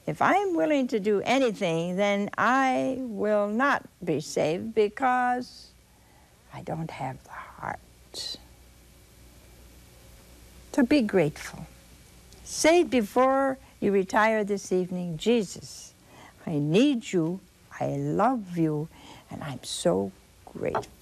If I'm willing to do anything, then I will not be saved because I don't have the heart. So be grateful. Say before you retire this evening, Jesus, I need you, I love you, and I'm so grateful.